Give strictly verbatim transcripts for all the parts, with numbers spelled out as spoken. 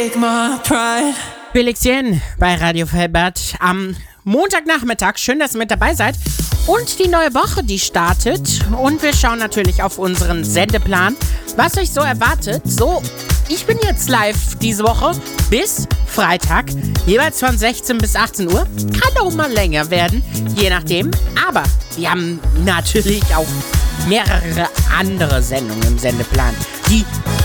Felixchen bei Radio Felbert am Montagnachmittag. Schön, dass ihr mit dabei seid. Und die neue Woche, die startet. Und wir schauen natürlich auf unseren Sendeplan, was euch so erwartet. So, ich bin jetzt live diese Woche bis Freitag, jeweils von sechzehn bis achtzehn Uhr. Kann auch mal länger werden, je nachdem. Aber wir haben natürlich auch mehrere andere Sendungen im Sendeplan, die,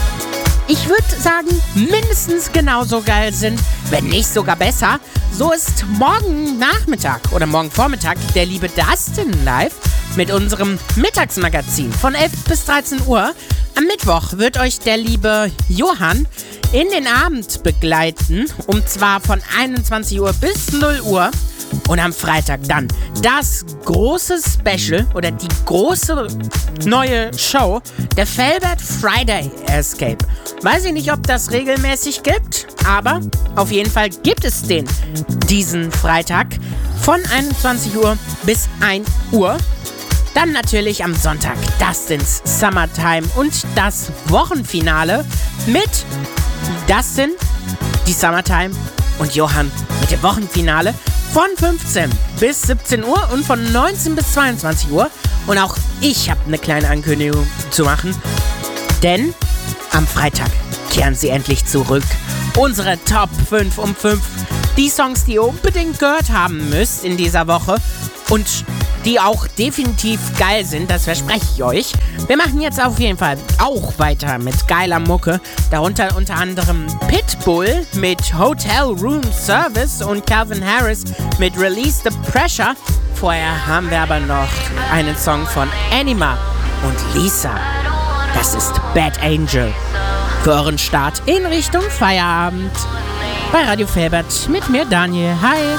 ich würde sagen, mindestens genauso geil sind, wenn nicht sogar besser. So ist morgen Nachmittag oder morgen Vormittag der liebe Dustin live mit unserem Mittagsmagazin von elf bis dreizehn Uhr. Am Mittwoch wird euch der liebe Johann in den Abend begleiten, und zwar von einundzwanzig Uhr bis null Uhr. Und am Freitag dann das große Special oder die große neue Show, der Felbert Friday Escape. Weiß ich nicht, ob das regelmäßig gibt, aber auf jeden Fall gibt es den diesen Freitag von einundzwanzig Uhr bis ein Uhr. Dann natürlich am Sonntag Dustins Summertime und das Wochenfinale mit Dustin, die Summertime, und Johann mit dem Wochenfinale von fünfzehn bis siebzehn Uhr und von neunzehn bis zweiundzwanzig Uhr. Und auch ich habe eine kleine Ankündigung zu machen, denn am Freitag kehren sie endlich zurück. Unsere Top fünf um fünf. Die Songs, die ihr unbedingt gehört haben müsst in dieser Woche und die auch definitiv geil sind, das verspreche ich euch. Wir machen jetzt auf jeden Fall auch weiter mit geiler Mucke. Darunter unter anderem Pitbull mit Hotel Room Service und Calvin Harris mit Release the Pressure. Vorher haben wir aber noch einen Song von Anima und Lisa. Das ist Bad Angel. Für euren Start in Richtung Feierabend bei Radio Felbert mit mir, Daniel. Hi!